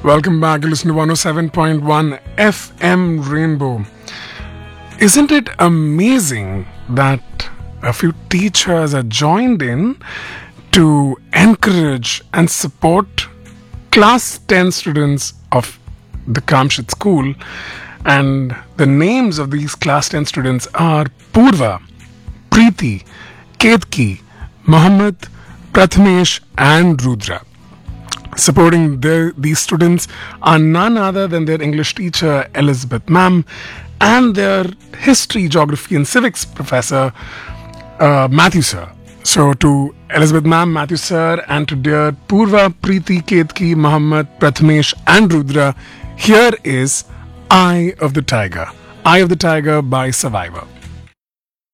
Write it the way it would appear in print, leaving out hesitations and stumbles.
Welcome back. You listen to 107.1 FM Rainbow. Isn't it amazing that a few teachers are joined in to encourage and support class 10 students of the Kamshit school? And the names of these class 10 students are Purva, Preeti, Ketki, Mohammed, Prathamesh and Rudra. Supporting these students are none other than their English teacher Elizabeth Ma'am and their history, geography and civics professor Matthew Sir. So to Elizabeth Ma'am, Matthew Sir and to dear Purva, Preeti, Ketki, Mohammed, Prathamesh and Rudra, here is Eye of the Tiger. Eye of the Tiger by Survivor.